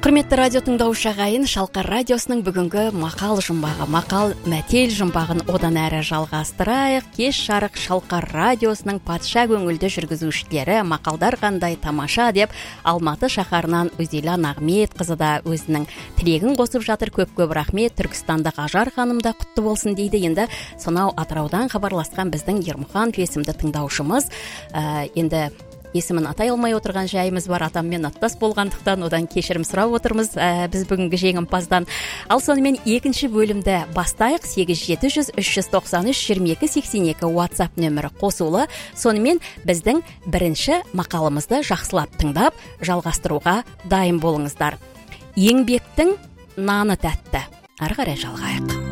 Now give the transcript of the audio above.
Құрметті радио тыңдаушы ағайын, Шалқар радиосының бүгінгі мақал мәтел жұмбағын одан әрі жалғастырайық. Кеш жарық Шалқар радиосының патша көңілді жүргізушілері мақалдар қандай тамаша деп Алматы шаһарынан Өзила Нағметқызы да өзінің тілегін қосып жатыр. Көп рахмет. Түркістандық Ажар ханым да құтты болсын дейді. Енді сонау Атыраудан хабарласқан біздің Ермұхан есімді тыңдаушымыз енді есімін атай алмай отырған жайымыз бар, атаммен аттас болғандықтан одан кешірім сұрап отырмыз біз бүгінгі жеңімпаздан. Ал сонымен екінші бөлімді бастайық. 8700-393-2282 WhatsApp нөмірі қосулы. Сонымен біздің бірінші мақалымызды жақсылап тыңдап, жалғастыруға дайын болыңыздар. Еңбектің наны тәтті. Ары қарай жалғайық.